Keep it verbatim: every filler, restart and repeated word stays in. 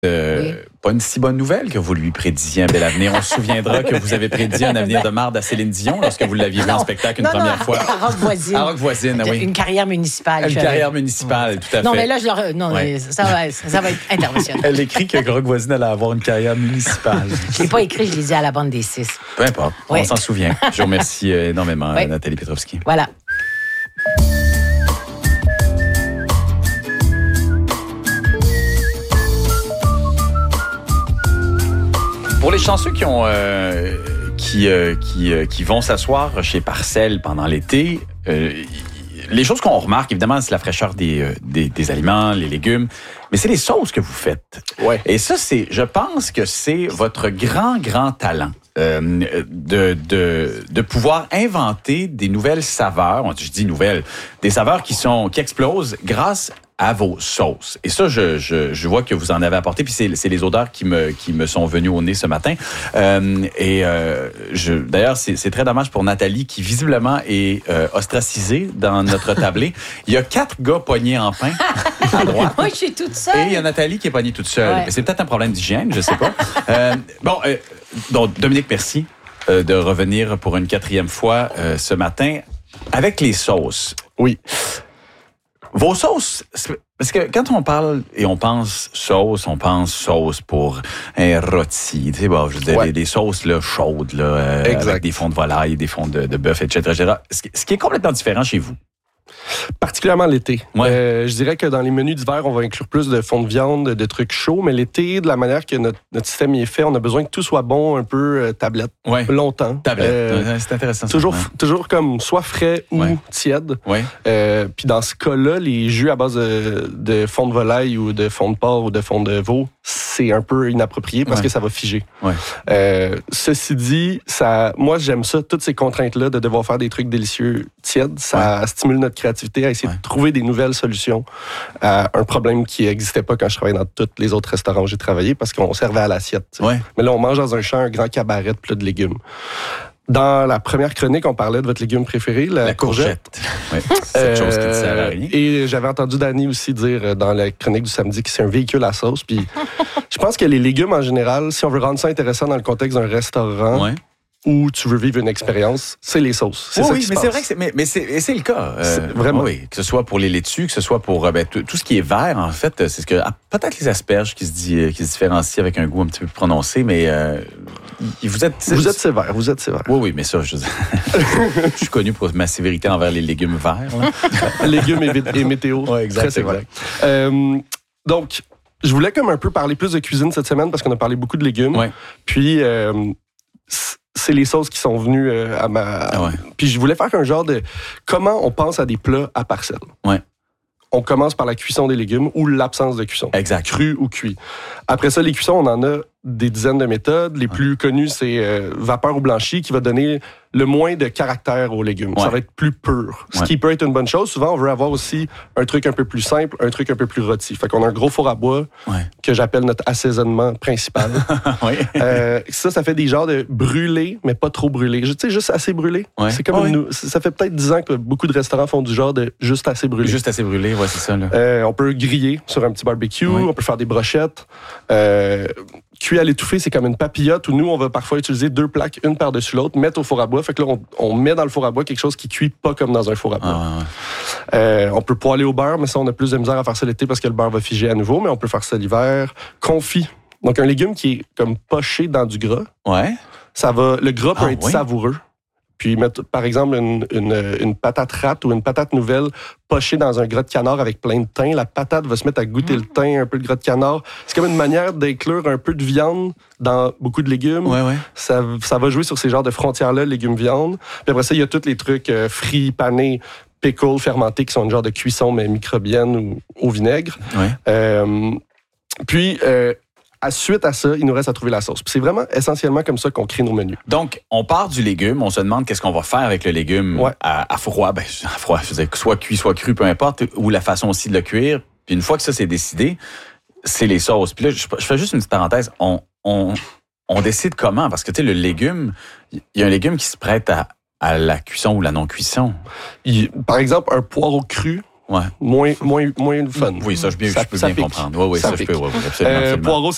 Euh, oui. Pas une si bonne nouvelle que vous lui prédisiez un bel avenir. On se souviendra que vous avez prédit un avenir de marde à Céline Dion lorsque vous l'aviez vu en spectacle une non, première non, fois. À Roque-Voisine. À Roque-Voisine, oui. Une carrière municipale. Une carrière municipale, tout à fait. Non, mais là, je leur... non, ouais. ça, va, ça va être international. Elle écrit que Roque-Voisine allait avoir une carrière municipale. Je ne l'ai pas écrit, je l'ai dit à la bande des six. Peu importe, oui. On s'en souvient. Je vous remercie énormément, oui. Nathalie Petrovski. Voilà. Pour les chanceux qui ont euh, qui euh, qui euh, qui vont s'asseoir chez Parcelle pendant l'été, euh, les choses qu'on remarque évidemment, c'est la fraîcheur des, euh, des des aliments, les légumes, mais c'est les sauces que vous faites. Ouais. Et ça, c'est, je pense que c'est votre grand grand talent. Euh, de, de, de pouvoir inventer des nouvelles saveurs, je dis nouvelles, des saveurs qui sont qui explosent grâce à vos sauces. Et ça, je, je, je vois que vous en avez apporté, puis c'est, c'est les odeurs qui me, qui me sont venues au nez ce matin. Euh, et euh, je, d'ailleurs, c'est, c'est très dommage pour Nathalie, qui visiblement est euh, ostracisée dans notre tablé. Il y a quatre gars poignés en pain à droite. Moi, je suis toute seule. Et il y a Nathalie qui est poignée toute seule. Ouais. C'est peut-être un problème d'hygiène, je sais pas. euh, bon, euh, donc, Dominique, merci euh, de revenir pour une quatrième fois euh, ce matin avec les sauces. Oui. Vos sauces, parce que quand on parle et on pense sauce, on pense sauce pour un rôti, tu sais, bon, je veux dire, ouais. des, des sauces là, chaudes, là, euh, avec des fonds de volaille, des fonds de, de bœuf, et cetera, et cetera. Ce qui est complètement différent chez vous. Particulièrement l'été. Ouais. Euh, je dirais que dans les menus d'hiver, on va inclure plus de fonds de viande, de trucs chauds, mais l'été, de la manière que notre, notre système y est fait, on a besoin que tout soit bon, un peu euh, tablette, ouais. longtemps. Tablette, euh, c'est intéressant. Toujours, ça, ouais. toujours comme soit frais ou ouais. tiède. Ouais. Euh, puis dans ce cas-là, les jus à base de, de fond de volaille ou de fond de porc ou de fond de veau, c'est un peu inapproprié parce ouais. que ça va figer. Ouais. Euh, ceci dit, ça, moi j'aime ça, toutes ces contraintes-là de devoir faire des trucs délicieux tièdes, ça ouais. stimule notre créativité à essayer ouais. de trouver des nouvelles solutions à un problème qui n'existait pas quand je travaillais dans tous les autres restaurants où j'ai travaillé parce qu'on servait à l'assiette. Ouais. Mais là, on mange dans un champ un grand cabaret de plats de légumes. Dans la première chronique, on parlait de votre légume préféré, la, la courgette. courgette. Ouais. Cette euh, chose qui ne sert à rien. Et j'avais entendu Dani aussi dire dans la chronique du samedi que c'est un véhicule à sauce. Puis je pense que les légumes en général, si on veut rendre ça intéressant dans le contexte d'un restaurant, ouais. où tu veux vivre une expérience, c'est les sauces. C'est oui, ça oui qui mais se c'est passe. vrai que c'est, mais, mais c'est, c'est le cas. Euh, c'est vraiment. Oui, que ce soit pour les laitues, que ce soit pour ben, tout, tout ce qui est vert, en fait, c'est ce que ah, peut-être les asperges qui se, dit, qui se différencient avec un goût un petit peu plus prononcé, mais euh, vous êtes... Vous êtes sévère, vous êtes sévère. Oui, oui, mais ça, je, je suis connu pour ma sévérité envers les légumes verts. légumes et, et météo. Oui, exact, très sévère. Exact. Euh, donc, je voulais comme un peu parler plus de cuisine cette semaine parce qu'on a parlé beaucoup de légumes. Ouais. Puis... Euh, c'est les sauces qui sont venues à ma... Ah ouais. Puis je voulais faire un genre de... Comment on pense à des plats à parcelle. Ouais. On commence par la cuisson des légumes ou l'absence de cuisson. Exact. Cru ou cuit. Après ça, les cuissons, on en a des dizaines de méthodes. Les ouais. plus connues, c'est euh, vapeur ou blanchi qui va donner le moins de caractère aux légumes. Ouais. Ça va être plus pur. Ce ouais. qui peut être une bonne chose. Souvent, on veut avoir aussi un truc un peu plus simple, un truc un peu plus rôti. Fait qu'on a un gros four à bois ouais. que j'appelle notre assaisonnement principal. oui. euh, ça, ça fait des genres de brûlés, mais pas trop brûlés. Tu sais, juste assez brûlé. Ouais. C'est comme ouais. une, ça fait peut-être dix ans que beaucoup de restaurants font du genre de juste assez brûlé. Juste assez brûlé, ouais, c'est ça. Là. Euh, on peut griller sur un petit barbecue, ouais. on peut faire des brochettes. Euh, cuit à l'étouffée, c'est comme une papillote où nous, on va parfois utiliser deux plaques, une par-dessus l'autre, mettre au four à bois. Fait que là, on, on met dans le four à bois quelque chose qui cuit pas comme dans un four à bois. Ah, ouais. euh, on peut poêler au beurre, mais ça, on a plus de misère à faire ça l'été parce que le beurre va figer à nouveau, mais on peut faire ça l'hiver. Confit. Donc, un légume qui est comme poché dans du gras. Ouais. Ça va, le gras peut ah, être oui? savoureux. Puis mettre, par exemple, une, une, une patate rate ou une patate nouvelle pochée dans un gras de canard avec plein de thym. La patate va se mettre à goûter mmh. le thym, un peu le gras de canard. C'est comme une manière d'inclure un peu de viande dans beaucoup de légumes. Ouais, ouais. Ça, ça va jouer sur ces genres de frontières-là, légumes-viande. Puis après ça, il y a tous les trucs euh, frits, panés, pickles, fermentés, qui sont une genre de cuisson, mais microbienne ou au vinaigre. Ouais. Euh, puis... Euh, À suite à ça, il nous reste à trouver la sauce. Puis c'est vraiment essentiellement comme ça qu'on crée nos menus. Donc, on part du légume, on se demande qu'est-ce qu'on va faire avec le légume ouais. à, à froid. Ben, à froid, je veux dire, soit cuit, soit cru, peu importe, ou la façon aussi de le cuire. Puis une fois que ça, c'est décidé, c'est les sauces. Puis là, je, je fais juste une petite parenthèse. On, on, on décide comment? Parce que, tu sais, le légume, il y a un légume qui se prête à, à la cuisson ou la non-cuisson. Il, par exemple, un poireau cru, ouais. moins, moins, moins fun. Oui, ça, je, bien, ça, je peux ça bien pique. comprendre. Oui, oui, ça, ça je peux. Oui, absolument, euh, absolument. Poireau,